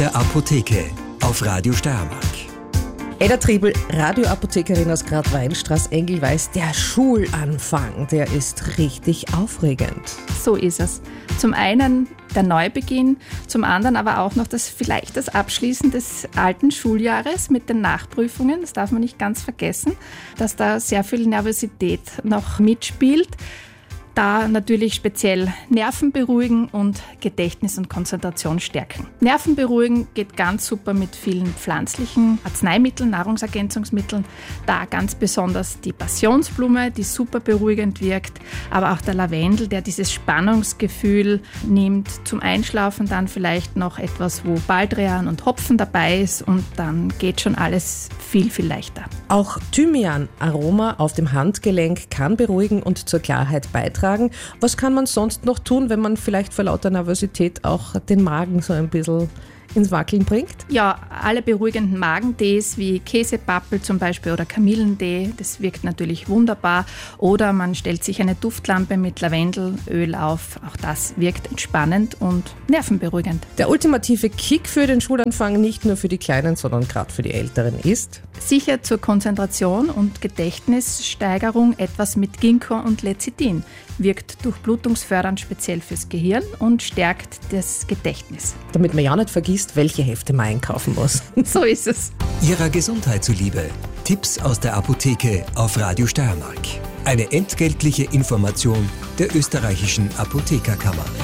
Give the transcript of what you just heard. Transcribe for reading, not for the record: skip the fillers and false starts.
Der Apotheke auf Radio Steiermark. Edda Triebel, Radioapothekerin aus Gradweinstraß-Engelweiß. Der Schulanfang, der ist richtig aufregend. So ist es. Zum einen der Neubeginn, zum anderen aber auch noch vielleicht das Abschließen des alten Schuljahres mit den Nachprüfungen. Das darf man nicht ganz vergessen, dass da sehr viel Nervosität noch mitspielt. Da natürlich speziell Nerven beruhigen und Gedächtnis und Konzentration stärken. Nerven beruhigen geht ganz super mit vielen pflanzlichen Arzneimitteln, Nahrungsergänzungsmitteln. Da ganz besonders die Passionsblume, die super beruhigend wirkt, aber auch der Lavendel, der dieses Spannungsgefühl nimmt. Zum Einschlafen dann vielleicht noch etwas, wo Baldrian und Hopfen dabei ist, und dann geht schon alles viel, viel leichter. Auch Thymian-Aroma auf dem Handgelenk kann beruhigen und zur Klarheit beitragen. Was kann man sonst noch tun, wenn man vielleicht vor lauter Nervosität auch den Magen so ein bisschen ins Wackeln bringt? Ja, alle beruhigenden Magentees wie Käsepappel zum Beispiel oder Kamillentee, das wirkt natürlich wunderbar. Oder man stellt sich eine Duftlampe mit Lavendelöl auf. Auch das wirkt entspannend und nervenberuhigend. Der ultimative Kick für den Schulanfang, nicht nur für die Kleinen, sondern gerade für die Älteren, ist sicher zur Konzentration und Gedächtnissteigerung etwas mit Ginkgo und Lecithin. Wirkt durchblutungsfördernd speziell fürs Gehirn und stärkt das Gedächtnis. Damit man ja nicht vergisst, welche Hefte man einkaufen muss. So ist es. Ihrer Gesundheit zuliebe. Tipps aus der Apotheke auf Radio Steiermark. Eine entgeltliche Information der österreichischen Apothekerkammer.